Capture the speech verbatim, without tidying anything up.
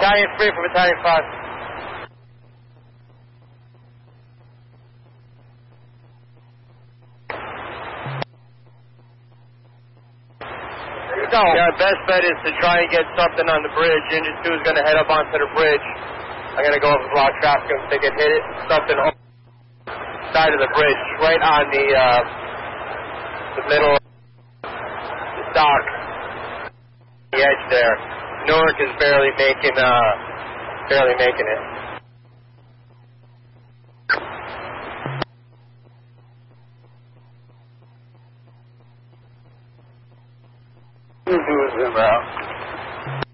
Battalion three for Battalion five. Go. Yeah, best bet is to try and get something on the bridge. Engine two is going to head up onto the bridge. I'm going to go up and block traffic if they can hit it. Something on the side of the bridge, right on the, uh, the middle of the dock, the edge there. Newark is barely making, uh, barely making it.